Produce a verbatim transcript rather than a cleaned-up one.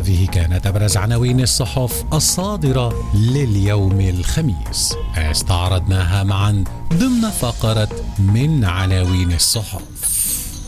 هذه كانت أبرز عناوين الصحف الصادرة لليوم الخميس، استعرضناها معا ضمن فقرة من عناوين الصحف.